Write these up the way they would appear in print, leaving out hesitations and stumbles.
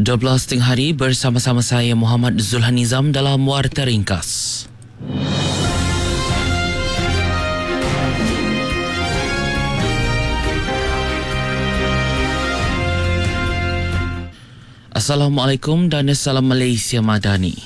12 tengah hari bersama-sama saya Muhammad Zulhan Nizam dalam Warta Ringkas. Assalamualaikum dan Salam Malaysia Madani.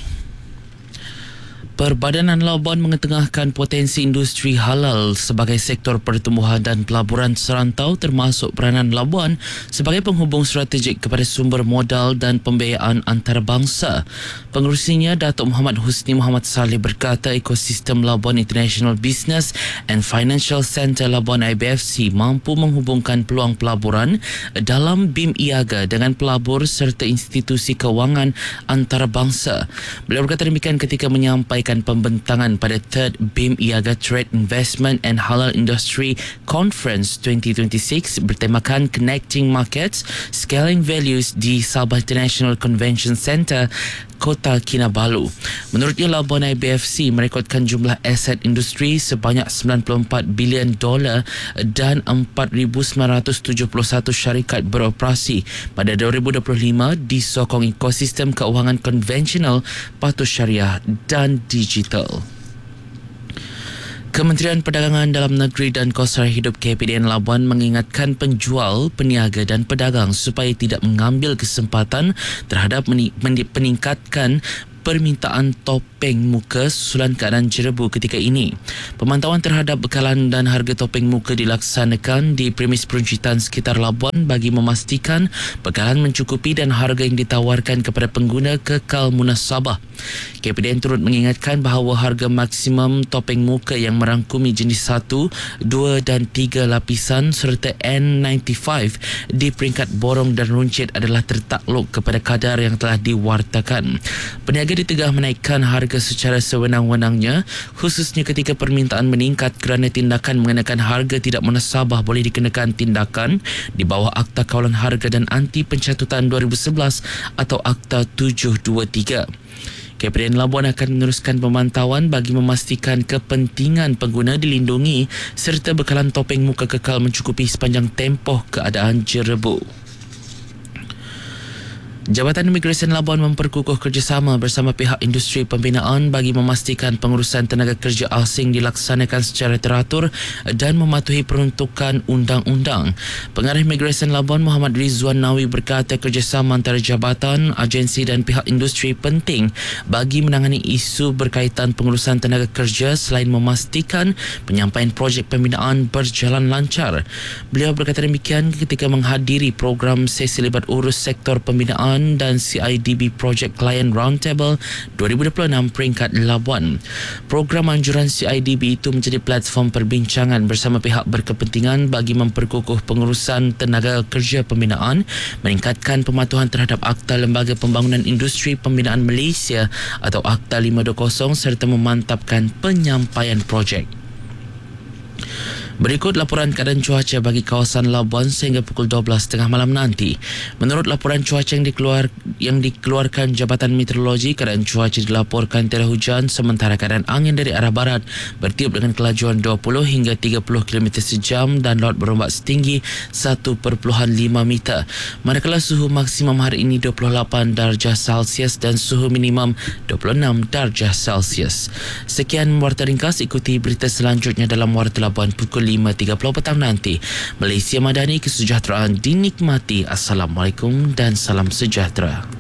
Perbadanan Labuan mengetengahkan potensi industri halal sebagai sektor pertumbuhan dan pelaburan serantau termasuk peranan Labuan sebagai penghubung strategik kepada sumber modal dan pembiayaan antarabangsa. Pengerusinya Datuk Muhammad Husni Muhammad Saleh berkata ekosistem Labuan International Business and Financial Centre Labuan IBFC mampu menghubungkan peluang pelaburan dalam BIM IAGA dengan pelabur serta institusi kewangan antarabangsa. Beliau berkata demikian ketika menyampaikan pembentangan pada Third BIM IAGA Trade Investment and Halal Industry Conference 2026 bertemakan Connecting Markets, Scaling Values di Sabah International Convention Centre, Kota Kinabalu. Menurutnya, Labuan IBFC merekodkan jumlah aset industri sebanyak $94 bilion dan 4,971 syarikat beroperasi pada 2025 disokong ekosistem keuangan konvensional, patuh syariah dan digital. Kementerian Perdagangan Dalam Negeri dan Kos Sara Hidup KPDN Labuan mengingatkan penjual, peniaga dan pedagang supaya tidak mengambil kesempatan terhadap peningkatkan permintaan topeng muka susulan keadaan jerebu ketika ini. Pemantauan terhadap bekalan dan harga topeng muka dilaksanakan di premis peruncitan sekitar Labuan bagi memastikan bekalan mencukupi dan harga yang ditawarkan kepada pengguna kekal munasabah. KPDN turut mengingatkan bahawa harga maksimum topeng muka yang merangkumi jenis 1, 2 dan 3 lapisan serta N95 di peringkat borong dan runcit adalah tertakluk kepada kadar yang telah diwartakan. Peniaga ditegah menaikkan harga secara sewenang-wenangnya, khususnya ketika permintaan meningkat kerana tindakan mengenakan harga tidak munasabah boleh dikenakan tindakan di bawah Akta Kawalan Harga dan Anti Pencatutan 2011 atau Akta 723. KPDN Labuan akan meneruskan pemantauan bagi memastikan kepentingan pengguna dilindungi serta bekalan topeng muka kekal mencukupi sepanjang tempoh keadaan jerebu. Jabatan Imigresen Labuan memperkukuh kerjasama bersama pihak industri pembinaan bagi memastikan pengurusan tenaga kerja asing dilaksanakan secara teratur dan mematuhi peruntukan undang-undang. Pengarah Imigresen Labuan Muhammad Rizwan Nawi berkata kerjasama antara jabatan, agensi dan pihak industri penting bagi menangani isu berkaitan pengurusan tenaga kerja selain memastikan penyampaian projek pembinaan berjalan lancar. Beliau berkata demikian ketika menghadiri program sesi libat urus sektor pembinaan dan CIDB Project Client Roundtable 2026 peringkat Labuan. Program anjuran CIDB itu menjadi platform perbincangan bersama pihak berkepentingan bagi memperkukuh pengurusan tenaga kerja pembinaan, meningkatkan pematuhan terhadap Akta Lembaga Pembangunan Industri Pembinaan Malaysia atau Akta 520 serta memantapkan penyampaian projek. Berikut laporan keadaan cuaca bagi kawasan Labuan sehingga pukul 12 tengah malam nanti. Menurut laporan cuaca yang dikeluarkan Jabatan Meteorologi, keadaan cuaca dilaporkan tiada hujan sementara keadaan angin dari arah barat bertiup dengan kelajuan 20 hingga 30 km sejam dan laut berombak setinggi 1.5 meter. Manakala suhu maksimum hari ini 28 darjah Celsius dan suhu minimum 26 darjah Celsius. Sekian Warta Ringkas, ikuti berita selanjutnya dalam Warta Labuan pukul 5.30 petang nanti. Malaysia Madani, kesejahteraan dinikmati. Assalamualaikum dan salam sejahtera.